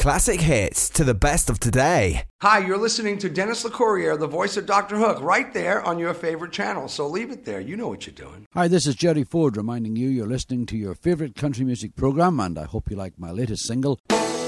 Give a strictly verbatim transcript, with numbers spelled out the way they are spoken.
Classic hits to the best of today. Hi, you're listening to Dennis LeCourrier, the voice of Doctor Hook, right there on your favorite channel. So leave it there. You know what you're doing. Hi, this is Jerry Ford reminding you you're listening to your favorite country music program, and I hope you like my latest single.